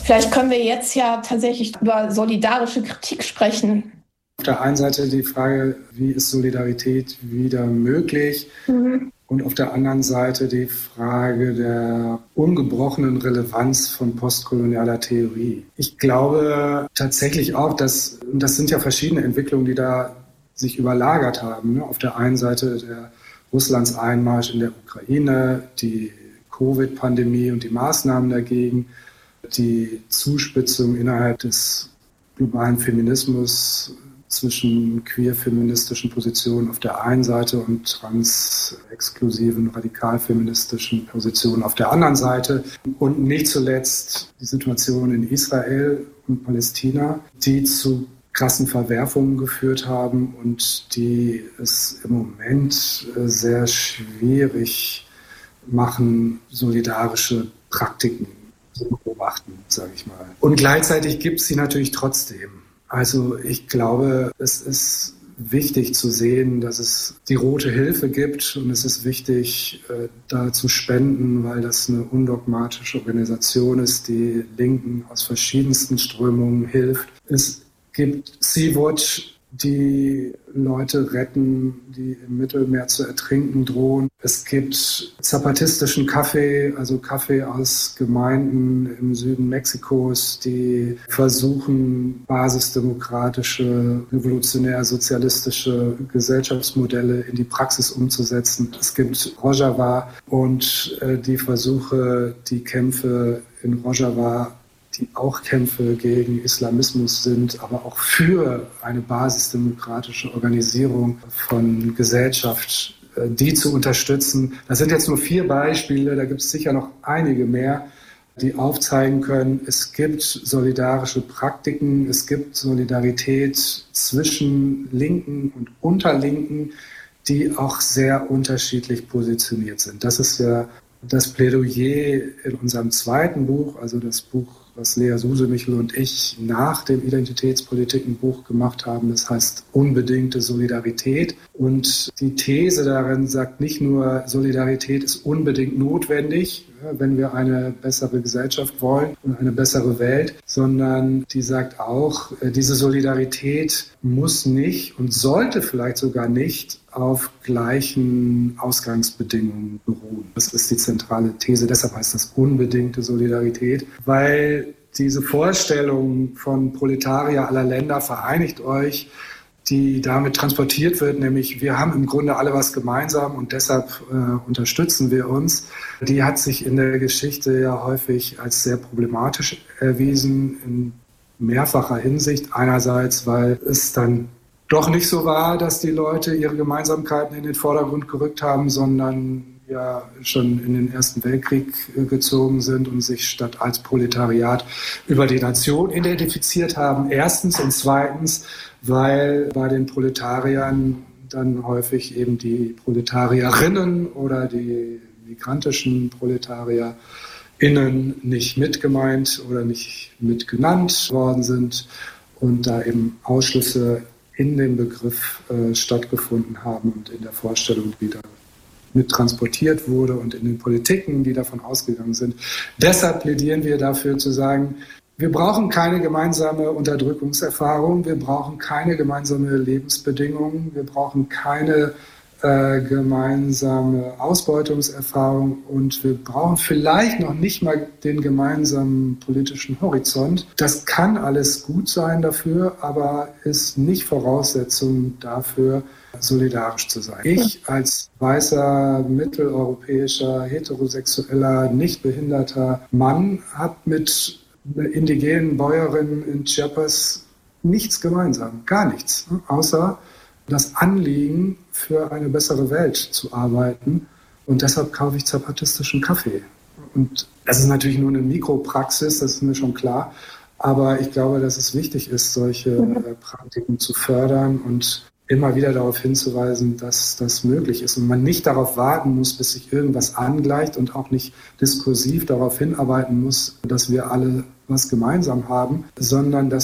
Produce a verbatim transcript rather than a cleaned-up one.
Vielleicht können wir jetzt ja tatsächlich über solidarische Kritik sprechen. Auf der einen Seite die Frage, wie ist Solidarität wieder möglich? Mhm. Und auf der anderen Seite die Frage der ungebrochenen Relevanz von postkolonialer Theorie. Ich glaube tatsächlich auch, dass, und das sind ja verschiedene Entwicklungen, die da sich überlagert haben. Ne? Auf der einen Seite der Russlands Einmarsch in der Ukraine, die Covid-Pandemie und die Maßnahmen dagegen, die Zuspitzung innerhalb des globalen Feminismus zwischen queer-feministischen Positionen auf der einen Seite und trans-exklusiven, radikal-feministischen Positionen auf der anderen Seite. Und nicht zuletzt die Situation in Israel und Palästina, die zu krassen Verwerfungen geführt haben und die es im Moment sehr schwierig machen, solidarische Praktiken zu beobachten, sage ich mal. Und gleichzeitig gibt es sie natürlich trotzdem. Also ich glaube, es ist wichtig zu sehen, dass es die Rote Hilfe gibt und es ist wichtig, da zu spenden, weil das eine undogmatische Organisation ist, die Linken aus verschiedensten Strömungen hilft. Es gibt Sea-Watch, die Leute retten, die im Mittelmeer zu ertrinken drohen. Es gibt zapatistischen Kaffee, also Kaffee aus Gemeinden im Süden Mexikos, die versuchen, basisdemokratische, revolutionär-sozialistische Gesellschaftsmodelle in die Praxis umzusetzen. Es gibt Rojava und äh, die Versuche, die Kämpfe in Rojava, die auch Kämpfe gegen Islamismus sind, aber auch für eine basisdemokratische Organisierung von Gesellschaft, die zu unterstützen. Das sind jetzt nur vier Beispiele, da gibt es sicher noch einige mehr, die aufzeigen können, es gibt solidarische Praktiken, es gibt Solidarität zwischen Linken und Unterlinken, die auch sehr unterschiedlich positioniert sind. Das ist ja das Plädoyer in unserem zweiten Buch, also das Buch, was Lea Susemichel und ich nach dem Identitätspolitiken-Buch gemacht haben. Das heißt unbedingte Solidarität. Und die These darin sagt nicht nur, Solidarität ist unbedingt notwendig, wenn wir eine bessere Gesellschaft wollen und eine bessere Welt, sondern die sagt auch, diese Solidarität muss nicht und sollte vielleicht sogar nicht auf gleichen Ausgangsbedingungen beruhen. Das ist die zentrale These. Deshalb heißt das unbedingte Solidarität, weil diese Vorstellung von Proletarier aller Länder, vereinigt euch, die damit transportiert wird, nämlich wir haben im Grunde alle was gemeinsam und deshalb äh, unterstützen wir uns, die hat sich in der Geschichte ja häufig als sehr problematisch erwiesen, in mehrfacher Hinsicht. Einerseits, weil es dann doch nicht so war, dass die Leute ihre Gemeinsamkeiten in den Vordergrund gerückt haben, sondern ja schon in den Ersten Weltkrieg gezogen sind und sich statt als Proletariat über die Nation identifiziert haben. Erstens und zweitens, weil bei den Proletariern dann häufig eben die Proletarierinnen oder die migrantischen ProletarierInnen nicht mitgemeint oder nicht mitgenannt worden sind und da eben Ausschlüsse in dem Begriff äh, stattgefunden haben und in der Vorstellung wieder mit transportiert wurde und in den Politiken, die davon ausgegangen sind. Deshalb plädieren wir dafür zu sagen, wir brauchen keine gemeinsame Unterdrückungserfahrung, wir brauchen keine gemeinsame Lebensbedingungen, wir brauchen keine äh, gemeinsame Ausbeutungserfahrung und wir brauchen vielleicht noch nicht mal den gemeinsamen politischen Horizont. Das kann alles gut sein dafür, aber ist nicht Voraussetzung dafür, solidarisch zu sein. Ich als weißer, mitteleuropäischer, heterosexueller, nicht behinderter Mann habe mit einer indigenen Bäuerin in Chiapas nichts gemeinsam, gar nichts, außer das Anliegen, für eine bessere Welt zu arbeiten. Und deshalb kaufe ich zapatistischen Kaffee. Und das ist natürlich nur eine Mikropraxis, das ist mir schon klar. Aber ich glaube, dass es wichtig ist, solche äh, Praktiken zu fördern und immer wieder darauf hinzuweisen, dass das möglich ist und man nicht darauf warten muss, bis sich irgendwas angleicht und auch nicht diskursiv darauf hinarbeiten muss, dass wir alle was gemeinsam haben, sondern dass